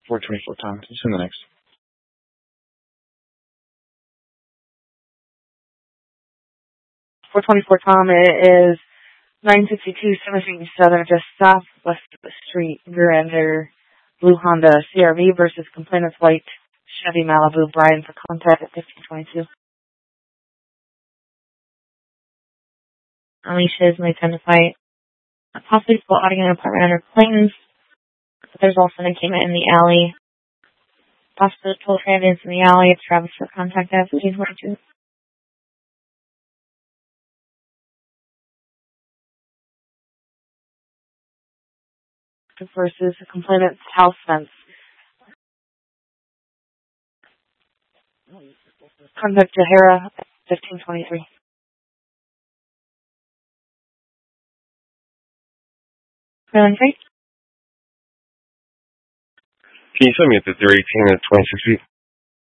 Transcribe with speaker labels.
Speaker 1: 424 Tom. Just in the next.
Speaker 2: 424 Tom, it is 962 7th Street Southern, just southwest of the street, rear ender, blue Honda CRV versus complainant's white Chevy Malibu. Brian for contact at 1522.
Speaker 3: Alicia is my identify possibly spotting an apartment under claims. But there's also an encampment in the alley. Possibly total evidence in the alley. It's Travis for contact at 1522.
Speaker 2: Versus the complainant's house fence. Contact Jahara, 1523.
Speaker 3: Feeling great?
Speaker 4: Can you send me at the 318 at 26 feet?